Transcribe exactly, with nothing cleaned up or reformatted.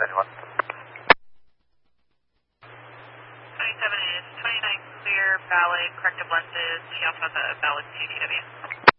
anyone. twenty-seven is twenty-nine clear, valid, corrective lenses. She also has a valid C D W.